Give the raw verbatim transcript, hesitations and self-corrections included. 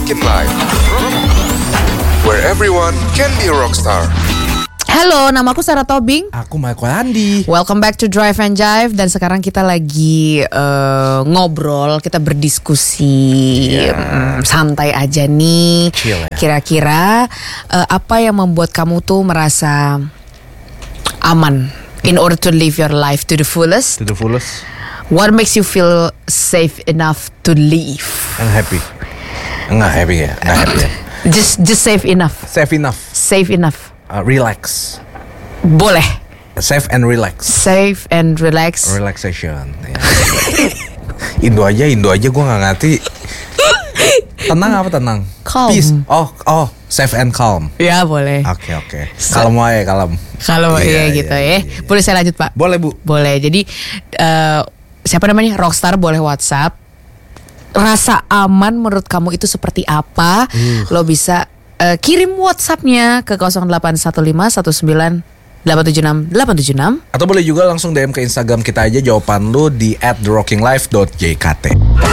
Rockin' Life, where everyone can be a rockstar. Halo, namaku Sarah Tobing. Aku Michael Andi. Welcome back to Drive and Jive. Dan sekarang kita lagi uh, ngobrol, kita berdiskusi, yeah. hmm, santai aja nih. Chill, ya. Kira-kira uh, apa yang membuat kamu tuh merasa aman in order to live your life to the fullest? To the fullest. What makes you feel safe enough to live? And happy. Enggak happy ya, enggak happy ya. Just just safe enough. Safe enough. Safe enough. Uh, relax. Boleh. Safe and relax. Safe and relax. Relaxation. Ya. Indo aja, Indo aja gue nggak ngerti. Tenang apa tenang? Calm. Peace. Oh, oh, safe and calm. Ya boleh. Oke okay, oke. Okay. Kalem aja, kalem. Kalau iya, iya gitu iya, ya. iya. Boleh saya lanjut Pak? Boleh Bu. Boleh. Jadi uh, siapa namanya? Rockstar boleh WhatsApp. Rasa aman menurut kamu itu seperti apa? Uh. Lo bisa uh, kirim WhatsAppnya ke nol delapan satu lima satu sembilan delapan tujuh enam delapan tujuh enam. Atau boleh juga langsung D M ke Instagram kita aja jawaban lo di at the rocking life dot j k t.